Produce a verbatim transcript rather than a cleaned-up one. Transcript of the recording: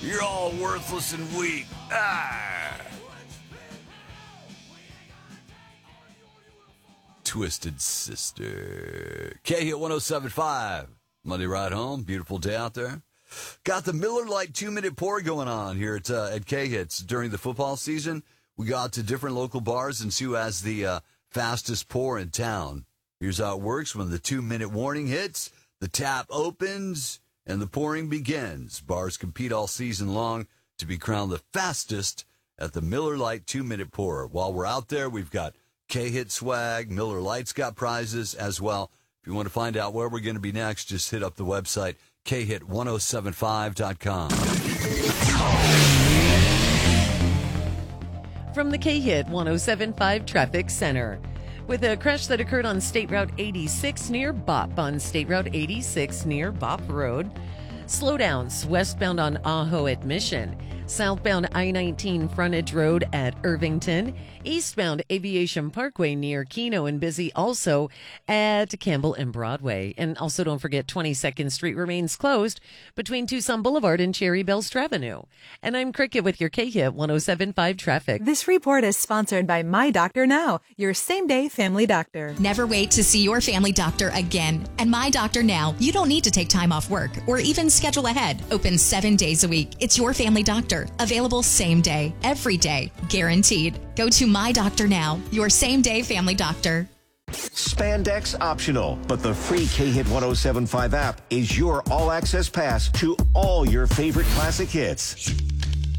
You're all worthless and weak. Ah! Twisted Sister. K-Hit one oh seven point five. Monday ride home. Beautiful day out there. Got the Miller Lite two-minute pour going on here at, uh, at K-Hits during the football season. We go out to different local bars and see who has the uh, fastest pour in town. Here's how it works. When the two-minute warning hits, the tap opens and the pouring begins. Bars compete all season long to be crowned the fastest at the Miller Lite two-minute pour. While we're out there, we've got K-Hit swag. Miller Lite's got prizes as well. If you want to find out where we're going to be next, just hit up the website, K hit ten seventy-five dot com. From the K-Hit ten seventy-five Traffic Center. With a crash that occurred on State Route eighty-six near Bop on State Route eighty-six near Bop Road. Slowdowns westbound on Ajo at Mission. Southbound I nineteen Frontage Road at Irvington. Eastbound Aviation Parkway near Keno, and busy also at Campbell and Broadway. And also don't forget twenty-second Street remains closed between Tucson Boulevard and Cherry Bells Avenue. And I'm Cricket with your K-Hit ten seventy-five traffic. This report is sponsored by My Doctor Now, your same-day family doctor. Never wait to see your family doctor again. And My Doctor Now, you don't need to take time off work or even schedule ahead. Open seven days a week. It's your family doctor. Available same day, every day, guaranteed. Go to My Doctor Now, your same-day family doctor. Spandex optional, but the free K-Hit ten seventy-five app is your all-access pass to all your favorite classic hits.